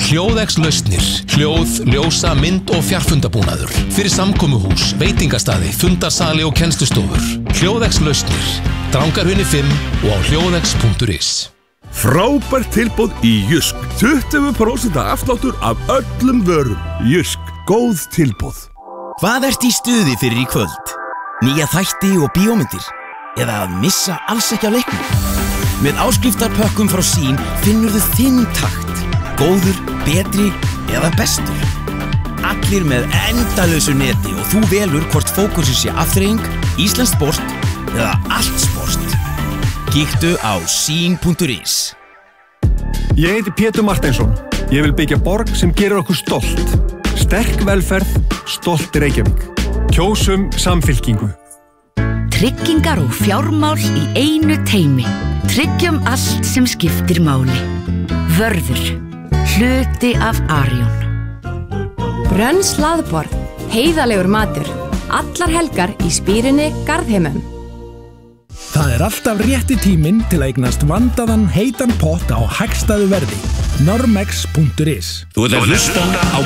Hljóðex lausnir. Hljóð, ljósa, mynd og fjarfundabúnaður. Fyrir samkomuhús, veitingastaði, fundarsali og kennslustofur. Hljóðex lausnir. Drangarhunni 5 og á hljóðex.is. Frábært tilboð í Jysk. 20% afsláttur af öllum vörum. Jysk, góð tilboð. Hvað ert í stuði fyrir í kvöld? Nýja þætti og bíómyndir? Eða að missa alls ekki á leiknum? Með áskriftarpökkum frá Sín finnurðu þinn takt. Góður, betri eða bestur. Allir með endalausu neti og þú velur hvort fókusið sé afþreying, íslenskt sport eða allt sport. Kíktu á sin.is. Ég heiti Pétur Marteinsson. Ég vil byggja borg sem gerir okkur stolt. Sterk velferð, stolt Reykjavík. Kjósum Samfylkingu. Tryggingar og fjármál í einu teymi. Tryggjum allt sem skiptir máli. Vörður. Hluti af Arion. Brönns hlaðborð. Heiðalegur matur. Allar helgar í Spírinni Garðheimum. Það alltaf rétti tíminn til að eignast vandaðan heitan pott á hagstæðu verði. Normex.is. Þú ert að hlusta á